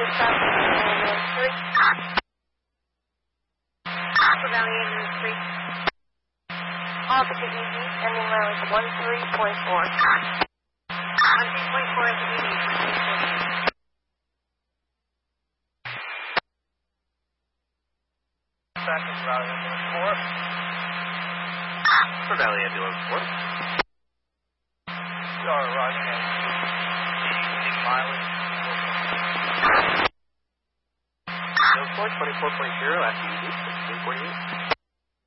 dispatch, ambulance 3. For Valley Ambulance 3. Opposite ED, ending mileage 13.4. 13.4 at the ED. Back to Valley Ambulance 4. For Valley Ambulance 4. We are arriving at mileage. No 24.0 after ED, 1648.